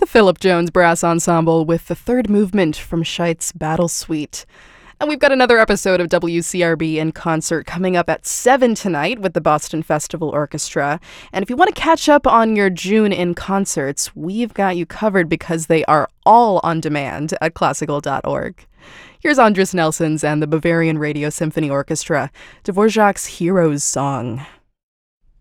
The Philip Jones Brass Ensemble with the third movement from Scheidt's Battle Suite. And we've got another episode of WCRB in concert coming up at 7 tonight with the Boston Festival Orchestra. And if you want to catch up on your June in concerts, we've got you covered because they are all on demand at classical.org. Here's Andris Nelsons and the Bavarian Radio Symphony Orchestra, Dvorak's Hero's Song.